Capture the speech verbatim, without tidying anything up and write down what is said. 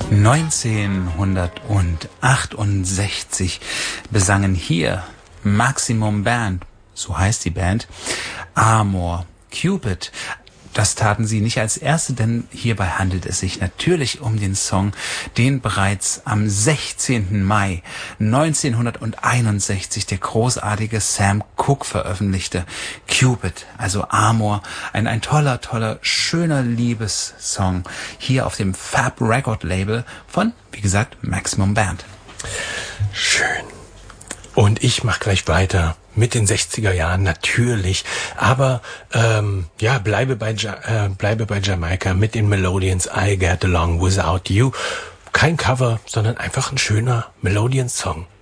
neunzehnhundertachtundsechzig besangen hier Maximum Band, so heißt die Band, Amor, Cupid. Das taten sie nicht als erste, denn hierbei handelt es sich natürlich um den Song, den bereits am sechzehnten Mai neunzehnhunderteinundsechzig der großartige Sam Cooke veröffentlichte. Cupid, also Amor, ein, ein toller, toller, schöner Liebessong hier auf dem Fab Record Label von, wie gesagt, Maximum Band. Schön. Und ich mach gleich weiter mit den sechziger Jahren natürlich, aber ähm, ja, bleibe bei ja- äh, bleibe bei Jamaika mit den Melodians I Get Along Without You. Kein Cover, sondern einfach ein schöner Melodians-Song.